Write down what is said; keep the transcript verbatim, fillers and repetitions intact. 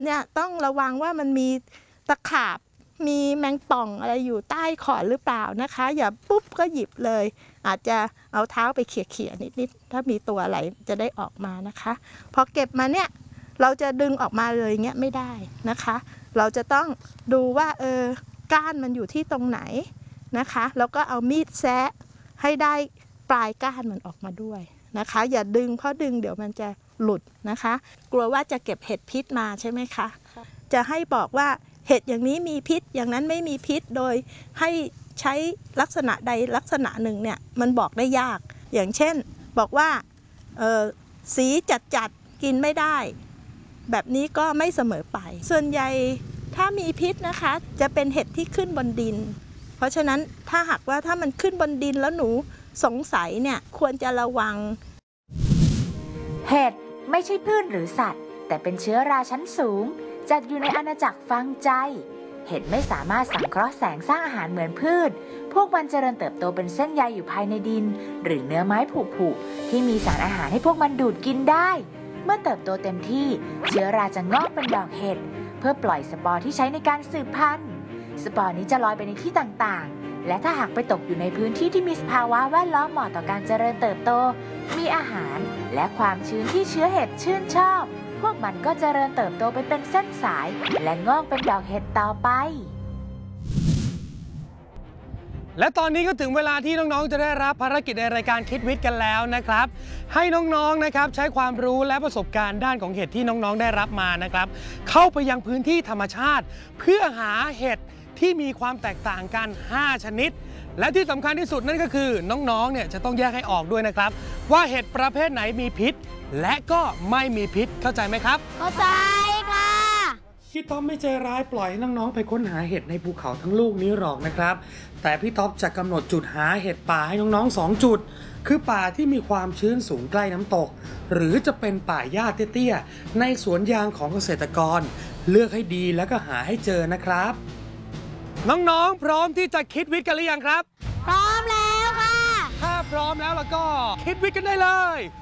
เนี่ยต้องระวังว่ามันมีตะขาบมีแมงป่องอะไรอยู่ใต้ขอนหรือเปล่านะคะอย่าปุ๊บก็หยิบเลยอาจจะเอาเท้าไปเขี่ยๆนิดๆถ้ามีตัวอะไรจะได้ออกมานะคะพอเก็บมาเนี่ยเราจะดึงออกมาเลยเงี้ยไม่ได้นะคะเราจะต้องดูว่าเออก้านมันอยู่ที่ตรงไหนนะคะแล้วก็เอามีดแซะให้ได้ปลายก้านมันออกมาด้วยนะคะอย่าดึงเพราะดึงเดี๋ยวมันจะหลุดนะคะกลัวว่าจะเก็บเห็ดพิษมาใช่ไหมคะจะให้บอกว่าเห็ดอย่างนี้มีพิษอย่างนั้นไม่มีพิษโดยให้ใช้ลักษณะใดลักษณะหนึ่งเนี่ยมันบอกได้ยากอย่างเช่นบอกว่าสีจัดๆกินไม่ได้แบบนี้ก็ไม่เสมอไปส่วนใหญ่ถ้ามีพิษนะคะจะเป็นเห็ดที่ขึ้นบนดินเพราะฉะนั้นถ้าหากว่าถ้ามันขึ้นบนดินแล้วหนูสงสัยเนี่ยควรจะระวังเห็ดไม่ใช่พืชหรือสัตว์แต่เป็นเชื้อราชั้นสูงจัดอยู่ในอาณาจักรฟังใจเห็ดไม่สามารถสังเคราะห์แสงสร้างอาหารเหมือนพืชพวกมันเจริญเติบโตเป็นเส้นใยอยู่ภายในดินหรือเนื้อไม้ผุๆที่มีสารอาหารให้พวกมันดูดกินได้เมื่อเติบโตเต็มที่เชื้อราจะงอกเป็นดอกเห็ดเพื่อปล่อยสปอร์ที่ใช้ในการสืบพันธุ์สปอร์นี้จะลอยไปในที่ต่างๆและถ้าหากไปตกอยู่ในพื้นที่ที่มีสภาวะแวดล้อมเหมาะต่อการเจริญเติบโตมีอาหารและความชื้นที่เชื้อเห็ดชื่นชอบพวกมันก็เจริญเติบโตไปเป็นเส้นสายและงอกเป็นดอกเห็ดต่อไปและตอนนี้ก็ถึงเวลาที่น้องๆจะได้รับภารกิจในรายการคิดวิทย์กันแล้วนะครับให้น้องๆนะครับใช้ความรู้และประสบการณ์ด้านของเห็ดที่น้องๆได้รับมานะครับเข้าไปยังพื้นที่ธรรมชาติเพื่อหาเห็ดที่มีความแตกต่างกันห้าชนิดและที่สำคัญที่สุดนั่นก็คือน้องๆเนี่ยจะต้องแยกให้ออกด้วยนะครับว่าเห็ดประเภทไหนมีพิษและก็ไม่มีพิษเข้าใจไหมครับเข้าใจค่ะพี่ท็อปไม่ใจร้ายปล่อยให้น้องๆไปค้นหาเห็ดในภูเขาทั้งลูกนี้หรอกนะครับแต่พี่ท็อปจะกำหนดจุดหาเห็ดป่าให้น้องๆสองจุดคือป่าที่มีความชื้นสูงใกล้น้ำตกหรือจะเป็นป่าหญ้าเตี้ยๆในสวนยางของเกษตรกรเลือกให้ดีแล้วก็หาให้เจอนะครับน้องๆพร้อมที่จะคิดวิทย์กันหรือยังครับพร้อมแล้วค่ะถ้าพร้อมแล้วแล้วก็คิดวิทย์กันได้เลย